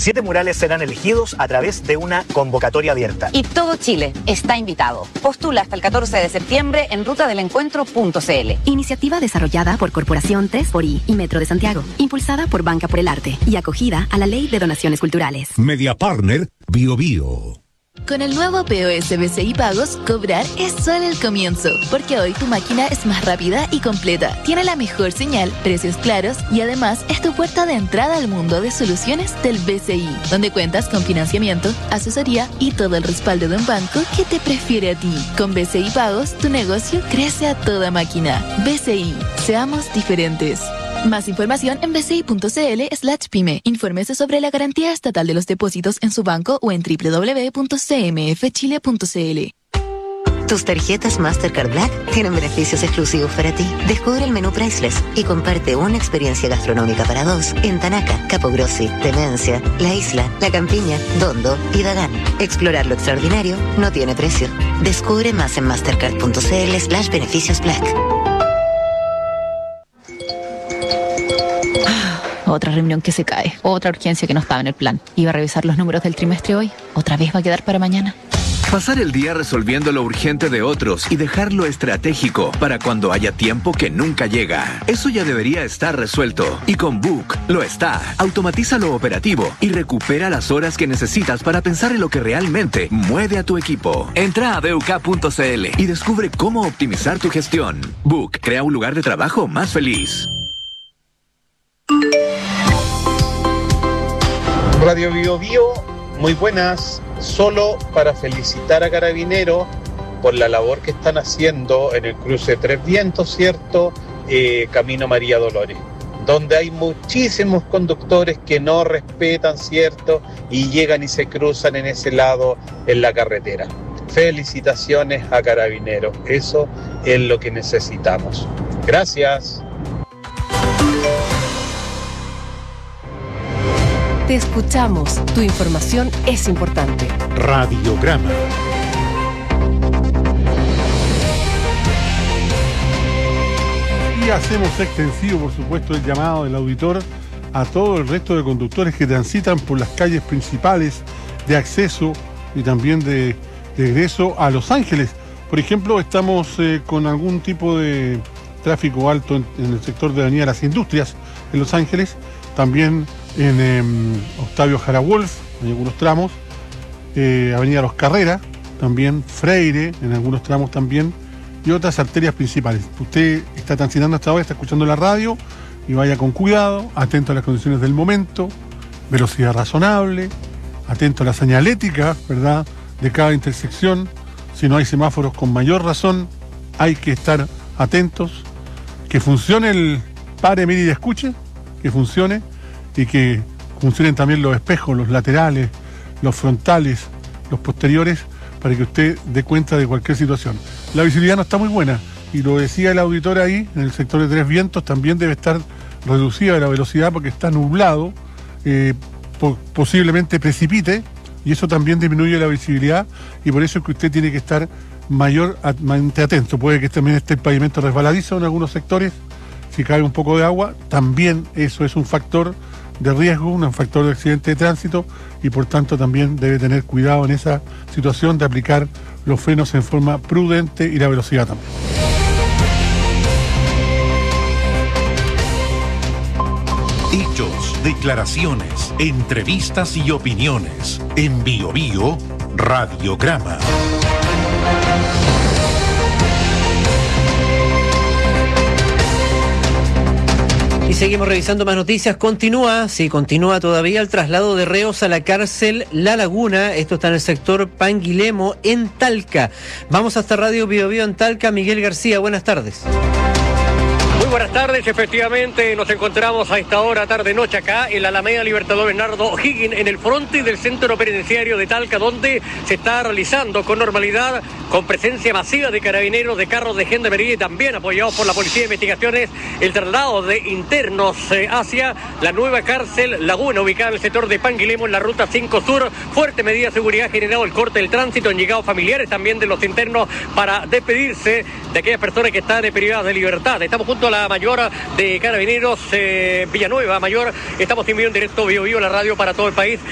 7 murales serán elegidos a través de una convocatoria abierta. Y todo Chile está invitado. Postula hasta el 14 de septiembre en rutadelencuentro.cl. Iniciativa desarrollada por Corporación 3xI y Metro de Santiago, impulsada por Banca por el Arte y acogida a la Ley de Donaciones Culturales. Media Partner Bio Bio. Con el nuevo POS BCI Pagos, cobrar es solo el comienzo, porque hoy tu máquina es más rápida y completa, tiene la mejor señal, precios claros y además es tu puerta de entrada al mundo de soluciones del BCI, donde cuentas con financiamiento, asesoría y todo el respaldo de un banco que te prefiere a ti. Con BCI Pagos, tu negocio crece a toda máquina. BCI, seamos diferentes. Más información en bci.cl/pyme. Infórmese sobre la garantía estatal de los depósitos en su banco o en www.cmfchile.cl. Tus tarjetas Mastercard Black tienen beneficios exclusivos para ti. Descubre el menú Priceless y comparte una experiencia gastronómica para dos en Tanaca, Capogrossi, Demencia, La Isla, La Campiña, Dondo y Dagán. Explorar lo extraordinario no tiene precio. Descubre más en mastercard.cl/beneficios Black. Otra reunión que se cae, otra urgencia que no estaba en el plan. Iba a revisar los números del trimestre hoy, otra vez va a quedar para mañana. Pasar el día resolviendo lo urgente de otros y dejar lo estratégico para cuando haya tiempo que nunca llega. Eso ya debería estar resuelto. Y con Book lo está. Automatiza lo operativo y recupera las horas que necesitas para pensar en lo que realmente mueve a tu equipo. Entra a BUK.cl y descubre cómo optimizar tu gestión. Book crea un lugar de trabajo más feliz. Radio Bio Bio, muy buenas. Solo para felicitar a Carabineros por la labor que están haciendo en el cruce Tres Vientos, ¿cierto? Camino María Dolores, donde hay muchísimos conductores que no respetan, ¿cierto? Y llegan y se cruzan en ese lado en la carretera. Felicitaciones a Carabineros, eso es lo que necesitamos. Gracias. Te escuchamos. Tu información es importante. Radiograma. Y hacemos extensivo, por supuesto, el llamado del auditor a todo el resto de conductores que transitan por las calles principales de acceso y también de egreso a Los Ángeles. Por ejemplo, estamos con algún tipo de tráfico alto en el sector de Avenida Las Industrias en Los Ángeles, también en Octavio Jara Wolf, en algunos tramos, Avenida Los Carreras, también Freire, en algunos tramos también, y otras arterias principales. Usted está transitando hasta ahora, está escuchando la radio, y vaya con cuidado, atento a las condiciones del momento, velocidad razonable, atento a la señalética, ¿verdad?, de cada intersección. Si no hay semáforos, con mayor razón hay que estar atentos, que funcione el pare, mire y escuche, que funcione, y que funcionen también los espejos, los laterales, los frontales, los posteriores, para que usted dé cuenta de cualquier situación. La visibilidad no está muy buena, y lo decía el auditor ahí, en el sector de Tres Vientos también debe estar reducida la velocidad porque está nublado, posiblemente precipite, y eso también disminuye la visibilidad, y por eso es que usted tiene que estar mayormente atento. Puede que también esté el pavimento resbaladizo en algunos sectores, si cae un poco de agua, también eso es un factor de riesgo, un factor de accidente de tránsito, y por tanto también debe tener cuidado en esa situación de aplicar los frenos en forma prudente y la velocidad también. Hechos, declaraciones, entrevistas y opiniones. En Bio Bio, Radiograma. Y seguimos revisando más noticias. Continúa todavía el traslado de reos a la cárcel La Laguna. Esto está en el sector Panguilemo, en Talca. Vamos hasta Radio Bio Bio en Talca. Miguel García, buenas tardes. Muy buenas tardes, efectivamente nos encontramos a esta hora, tarde-noche acá en la Alameda Libertador Bernardo O'Higgins, en el fronte del centro penitenciario de Talca, donde se está realizando con normalidad, con presencia masiva de carabineros, de carros de gendarmería y también apoyados por la Policía de Investigaciones, el traslado de internos hacia la nueva cárcel Laguna, ubicada en el sector de Panguilemo, en la ruta 5 Sur. Fuerte medida de seguridad ha generado el corte del tránsito, han llegado familiares también de los internos para despedirse de aquellas personas que están privadas de libertad. Estamos junto a la mayor de Carabineros, Villanueva Mayor. Estamos en vivo en directo Bio Bio, la radio para todo el país.